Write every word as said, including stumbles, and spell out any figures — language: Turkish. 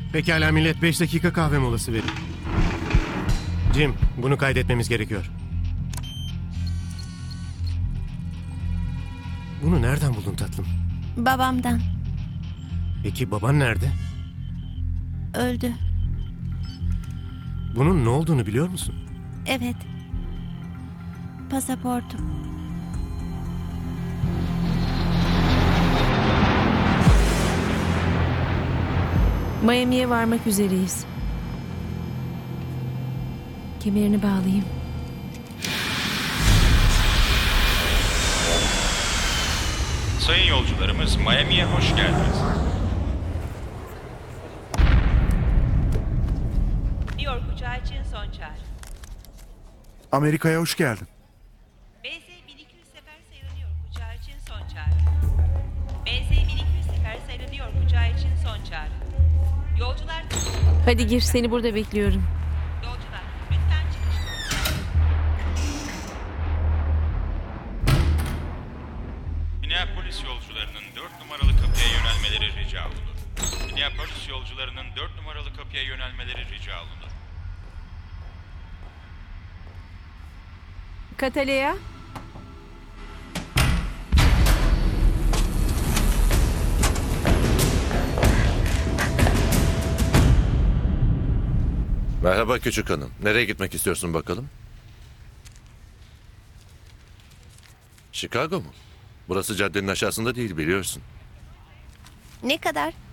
Pekala millet, beş dakika kahve molası verin. Jim, bunu kaydetmemiz gerekiyor. Bunu nereden buldun tatlım? Babamdan. Peki baban nerede? Öldü. Bunun ne olduğunu biliyor musun? Evet. Pasaportum. Miami'ye varmak üzereyiz. Kemerini bağlayayım. Sayın yolcularımız, Miami'ye hoş geldiniz. New York uçağı için son çağrı. Amerika'ya hoş geldin. B Z bin iki yüz sefer sayılı New York uçağı için son çağrı. B Z bin iki yüz sefer sayılı New York uçağı için son çağrı. Yolcular... Hadi gir, seni burada bekliyorum. Yolcular, lütfen çıkış. Minneapolis yolcularının dört numaralı kapıya yönelmeleri rica olunur. Minneapolis yolcularının dört numaralı kapıya yönelmeleri rica olunur. Kataleya. Merhaba küçük hanım. Nereye gitmek istiyorsun bakalım? Chicago mu? Burası caddenin aşağısında değil biliyorsun. Ne kadar?